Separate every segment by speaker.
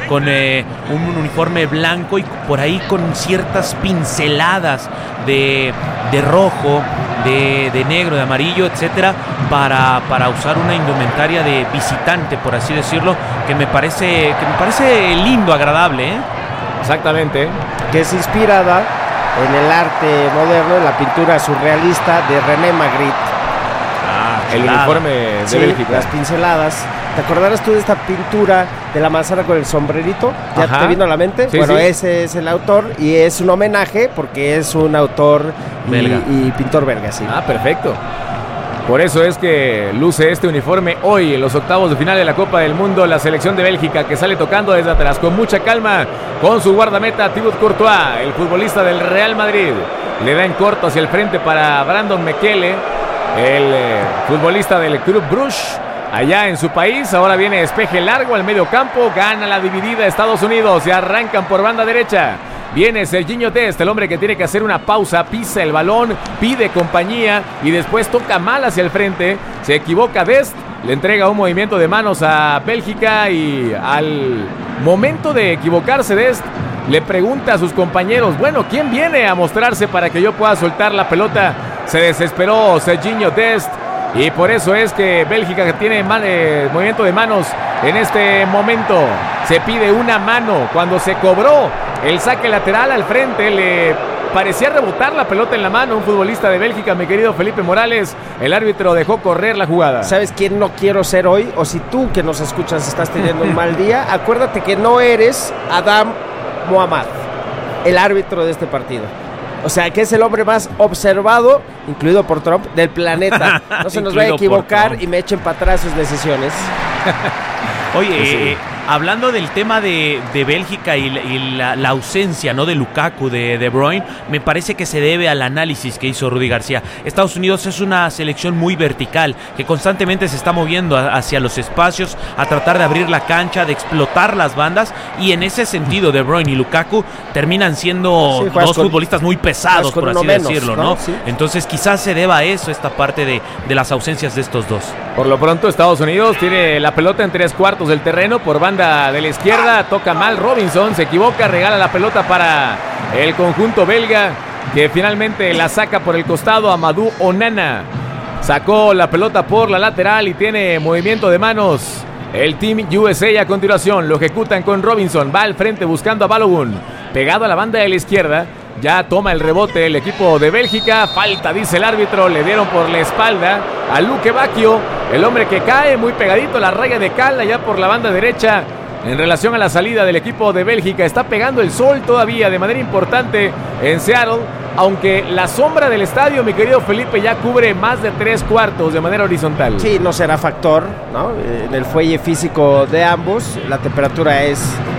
Speaker 1: un uniforme blanco y por ahí con ciertas pinceladas de rojo, de negro, de amarillo, etcétera, para usar una indumentaria de visitante, por así decirlo, que me parece lindo, agradable, ¿eh?
Speaker 2: Exactamente.
Speaker 3: Que es inspirada en el arte moderno, en la pintura surrealista de René Magritte.
Speaker 2: El uniforme de Bélgica.
Speaker 3: Las pinceladas. ¿Te acordarás tú de esta pintura de la manzana con el sombrerito? ¿Ya te vino a la mente?
Speaker 2: Sí,
Speaker 3: bueno,
Speaker 2: sí.
Speaker 3: Ese es el autor y es un homenaje porque es un autor
Speaker 1: belga
Speaker 3: y pintor belga, sí.
Speaker 2: Perfecto. Por eso es que luce este uniforme hoy en los octavos de final de la Copa del Mundo. La selección de Bélgica que sale tocando desde atrás con mucha calma con su guardameta Thibaut Courtois, el futbolista del Real Madrid. Le da en corto hacia el frente para Brandon Mekele, el futbolista del Club Brugge allá en su país. Ahora viene despeje largo al medio campo, gana la dividida Estados Unidos y arrancan por banda derecha. Viene Serginho Dest, el hombre que tiene que hacer una pausa, pisa el balón, pide compañía y después toca mal hacia el frente. Se equivoca Dest, le entrega un movimiento de manos a Bélgica y al momento de equivocarse Dest le pregunta a sus compañeros, bueno, ¿quién viene a mostrarse para que yo pueda soltar la pelota? Se desesperó Serginho Dest y por eso es que Bélgica tiene movimiento de manos en este momento. Se pide una mano cuando se cobró el saque lateral al frente, le parecía rebotar la pelota en la mano a un futbolista de Bélgica, mi querido Felipe Morales. El árbitro dejó correr la jugada.
Speaker 3: ¿Sabes quién no quiero ser hoy? O si tú que nos escuchas estás teniendo un mal día, acuérdate que no eres Adam Mohamed, el árbitro de este partido. O sea, que es el hombre más observado, incluido por Trump, del planeta. No se nos vaya a equivocar y me echen para atrás sus decisiones.
Speaker 1: Oye,
Speaker 2: sí.
Speaker 1: Hablando del tema de Bélgica y la ausencia, ¿no?, de Lukaku, de De Bruyne, me parece que se debe al análisis que hizo Rudy García. Estados Unidos es una selección muy vertical, que constantemente se está moviendo hacia los espacios, a tratar de abrir la cancha, de explotar las bandas, y en ese sentido De Bruyne y Lukaku terminan siendo dos futbolistas muy pesados, por así decirlo, ¿no? Sí. Entonces quizás se deba a eso, esta parte de las ausencias de estos dos.
Speaker 2: Por lo pronto Estados Unidos tiene la pelota en 3/4 del terreno por banda de la izquierda, toca mal Robinson, se equivoca, regala la pelota para el conjunto belga que finalmente la saca por el costado. Amadou Onana sacó la pelota por la lateral y tiene movimiento de manos el Team USA. A continuación lo ejecutan con Robinson, va al frente buscando a Balogun, pegado a la banda de la izquierda. Ya toma el rebote el equipo de Bélgica. Falta, dice el árbitro. Le dieron por la espalda a Luke Bacchio, el hombre que cae muy pegadito a la raya de cal allá por la banda derecha. En relación a la salida del equipo de Bélgica, está pegando el sol todavía de manera importante en Seattle, aunque la sombra del estadio, mi querido Felipe, ya cubre más de 3/4 de manera horizontal.
Speaker 3: Sí, no será factor, ¿no? En el fuelle físico de ambos, la temperatura es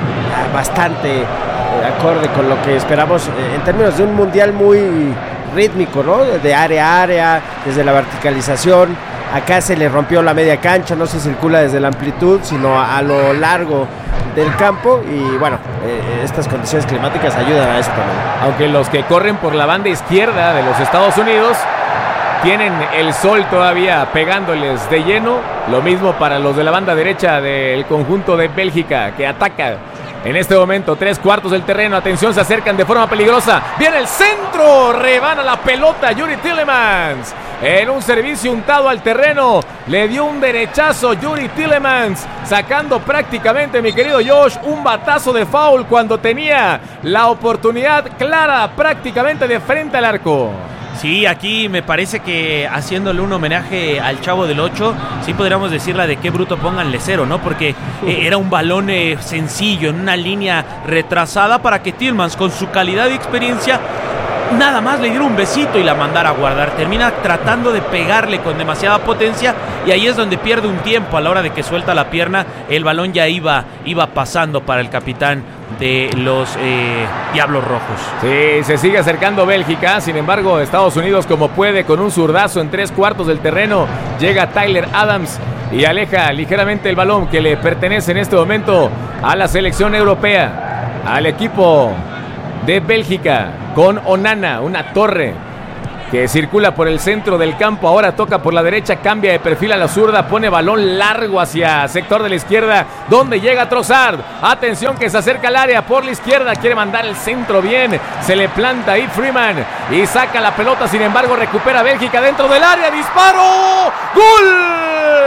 Speaker 3: bastante acorde con lo que esperamos en términos de un mundial muy rítmico, ¿no? De área a área, desde la verticalización. Acá se le rompió la media cancha, no se circula desde la amplitud, sino a lo largo del campo. Y bueno, estas condiciones climáticas ayudan a eso también.
Speaker 2: Aunque los que corren por la banda izquierda de los Estados Unidos tienen el sol todavía pegándoles de lleno. Lo mismo para los de la banda derecha del conjunto de Bélgica, que ataca en este momento 3/4 del terreno. Atención, se acercan de forma peligrosa. Viene el centro, rebana la pelota Yuri Tielemans. En un servicio untado al terreno, le dio un derechazo Yuri Tielemans, sacando prácticamente, mi querido Josh, un batazo de foul cuando tenía la oportunidad clara prácticamente de frente al arco.
Speaker 1: Sí, aquí me parece que haciéndole un homenaje al Chavo del 8, sí podríamos decirle de qué bruto pónganle cero, ¿no? Porque era un balón sencillo, en una línea retrasada, para que Tielemans, con su calidad y experiencia, nada más le diera un besito y la mandara a guardar. Termina tratando de pegarle con demasiada potencia y ahí es donde pierde un tiempo. A la hora de que suelta la pierna, el balón ya iba pasando para el capitán de los Diablos Rojos.
Speaker 2: Sí, se sigue acercando Bélgica. Sin embargo, Estados Unidos, como puede, con un zurdazo en 3/4 del terreno, llega Tyler Adams y aleja ligeramente el balón que le pertenece en este momento a la selección europea, al equipo de Bélgica, con Onana, una torre que circula por el centro del campo, ahora toca por la derecha, cambia de perfil a la zurda, pone balón largo hacia sector de la izquierda, donde llega Trossard. Atención que se acerca al área por la izquierda, quiere mandar el centro bien, se le planta ahí Freeman y saca la pelota, sin embargo recupera Bélgica dentro del área, disparo, ¡gol!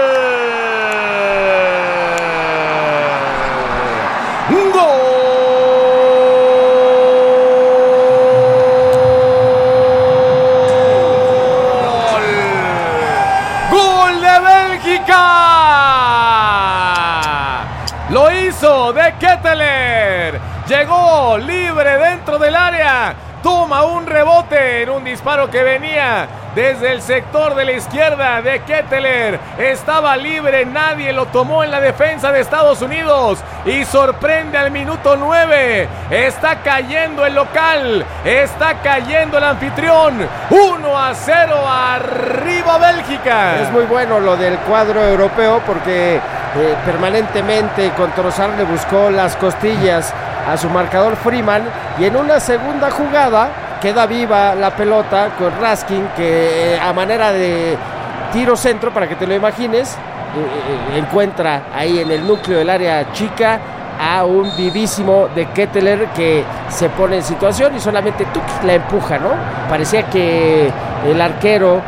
Speaker 2: Lo hizo de Ketteler, llegó libre dentro del área, toma un rebote en un disparo que venía desde el sector de la izquierda de Ketteler, estaba libre, nadie lo tomó en la defensa de Estados Unidos y sorprende al minuto 9, está cayendo el local, está cayendo el anfitrión, 1-0 arriba Bélgica.
Speaker 3: Es muy bueno lo del cuadro europeo porque permanentemente con Trossard le buscó las costillas a su marcador Freeman y en una segunda jugada queda viva la pelota con Raskin que a manera de tiro centro, para que te lo imagines, encuentra ahí en el núcleo del área chica a un vivísimo de Ketteler que se pone en situación y solamente la empuja, ¿no? Parecía que el arquero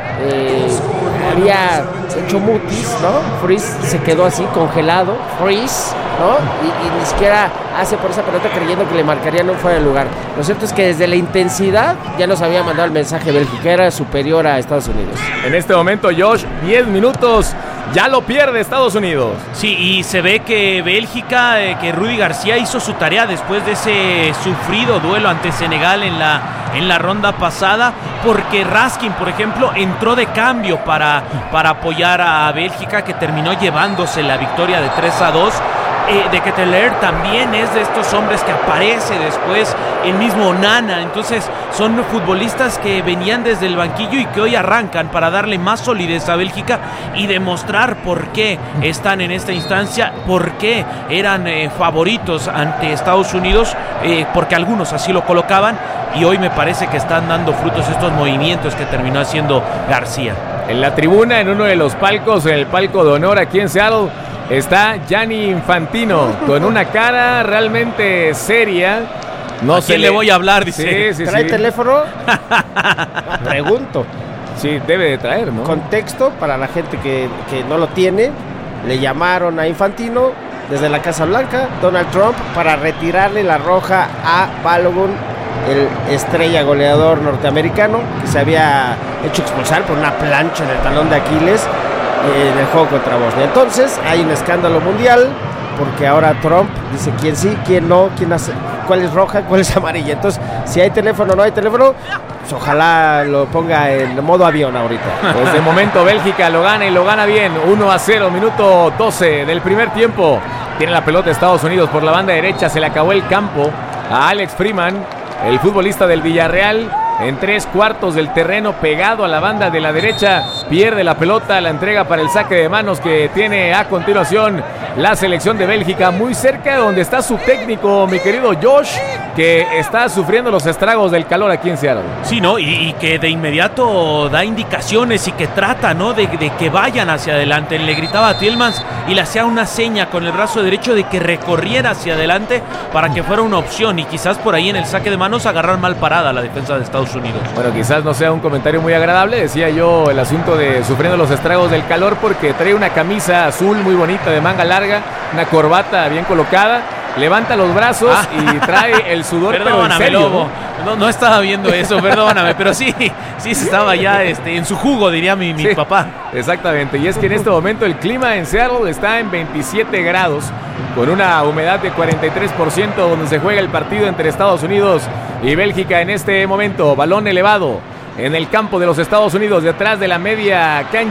Speaker 3: había hecho mutis, ¿no? Freeze se quedó así, congelado, freeze, ¿no? Y ni siquiera hace por esa pelota creyendo que le marcarían un fuera de lugar. Lo cierto es que desde la intensidad ya nos había mandado el mensaje Bélgica, era superior a Estados Unidos.
Speaker 2: En este momento, Josh, 10 minutos, ya lo pierde Estados Unidos.
Speaker 1: Sí, y se ve que Bélgica, que Rudy García hizo su tarea después de ese sufrido duelo ante Senegal en la ronda pasada, porque Raskin, por ejemplo, entró de cambio para apoyar a Bélgica, que terminó llevándose la victoria de 3-2. De Ketteler también es de estos hombres que aparece después, el mismo Onana. Entonces son futbolistas que venían desde el banquillo y que hoy arrancan para darle más solidez a Bélgica y demostrar por qué están en esta instancia, por qué eran favoritos ante Estados Unidos, porque algunos así lo colocaban, y hoy me parece que están dando frutos estos movimientos que terminó haciendo García.
Speaker 2: En la tribuna, en uno de los palcos, en el palco de honor aquí en Seattle, está Gianni Infantino con una cara realmente seria.
Speaker 1: No sé, le voy a hablar, dice.
Speaker 3: Sí, ¿trae teléfono? Pregunto.
Speaker 2: Sí, debe de traer, ¿no?
Speaker 3: Contexto para la gente que no lo tiene. Le llamaron a Infantino desde la Casa Blanca, Donald Trump, para retirarle la roja a Balogun, el estrella goleador norteamericano, que se había hecho expulsar por una plancha en el talón de Aquiles en el juego contra Bosnia. Entonces hay un escándalo mundial porque ahora Trump dice quién sí, quién no, quién hace, cuál es roja, cuál es amarilla. Entonces, si hay teléfono o no hay teléfono, pues ojalá lo ponga en modo avión ahorita.
Speaker 2: Pues de momento Bélgica lo gana y lo gana bien. 1-0, minuto 12 del primer tiempo. Tiene la pelota Estados Unidos por la banda derecha, se le acabó el campo a Alex Freeman, el futbolista del Villarreal. En 3/4 del terreno, pegado a la banda de la derecha, pierde la pelota, la entrega para el saque de manos que tiene a continuación la selección de Bélgica, muy cerca de donde está su técnico, mi querido Josh, que está sufriendo los estragos del calor aquí en Seattle.
Speaker 1: Sí, ¿no? Y que de inmediato da indicaciones y que trata, ¿no? De que vayan hacia adelante. Le gritaba a Tielemans y le hacía una seña con el brazo derecho de que recorriera hacia adelante para que fuera una opción, y quizás por ahí en el saque de manos agarrar mal parada la defensa de Estados Unidos.
Speaker 2: Bueno, quizás no sea un comentario muy agradable, decía yo, el asunto de sufriendo los estragos del calor, porque trae una camisa azul muy bonita de manga larga, una corbata bien colocada, levanta los brazos y trae el sudor.
Speaker 1: Perdóname,
Speaker 2: pero en serio,
Speaker 1: Lobo, no estaba viendo eso, perdóname, pero sí se estaba ya en su jugo, diría mi papá.
Speaker 2: Exactamente, y es que en este momento el clima en Seattle está en 27 grados, con una humedad de 43%, donde se juega el partido entre Estados Unidos y Bélgica en este momento. Balón elevado en el campo de los Estados Unidos, detrás de la media cancha.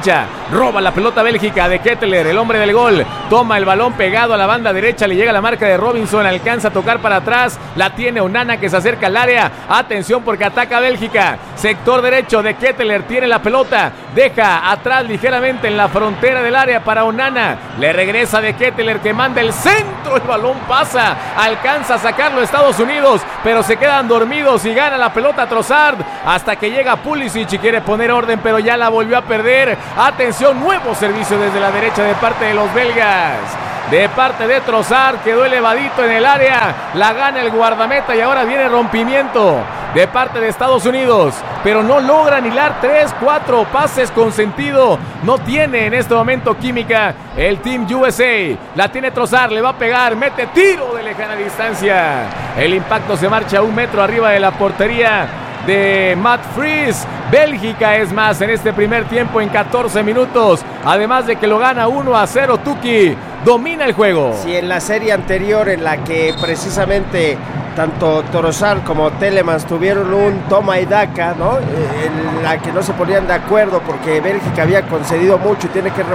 Speaker 2: Roba la pelota Bélgica de Ketteler, el hombre del gol. Toma el balón pegado a la banda derecha, le llega la marca de Robinson, alcanza a tocar para atrás. La tiene Onana que se acerca al área. Atención porque ataca Bélgica. Sector derecho de Ketteler, tiene la pelota. Deja atrás ligeramente en la frontera del área para Onana. Le regresa de Ketteler que manda el centro. El balón pasa. Alcanza a sacarlo Estados Unidos, pero se quedan dormidos y gana la pelota Trossard. Hasta que llega Pulisic y quiere poner orden, pero ya la volvió a perder. Atención, nuevo servicio desde la derecha de parte de los belgas. De parte de Trossard, quedó elevadito en el área. La gana el guardameta y ahora viene rompimiento de parte de Estados Unidos, pero no logran hilar 3-4 pases con sentido. No tiene en este momento química el Team USA. La tiene Trossard, le va a pegar, mete tiro de lejana distancia. El impacto se marcha a 1 metro arriba de la portería de Matt Fries. Bélgica es más en este primer tiempo en 14 minutos. Además de que lo gana 1-0, Tuki domina el juego.
Speaker 3: Sí, en la serie anterior en la que precisamente tanto Trossard como Telemans tuvieron un toma y daca, ¿no? En la que no se ponían de acuerdo porque Bélgica había concedido mucho y tiene que